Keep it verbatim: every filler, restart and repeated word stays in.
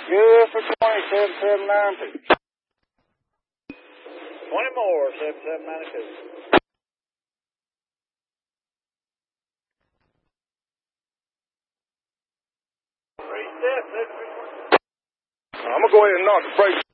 Good for twenty, seven seven nine two. twenty more, seven seven nine two. Three steps, I'm going to go ahead and knock the brakes.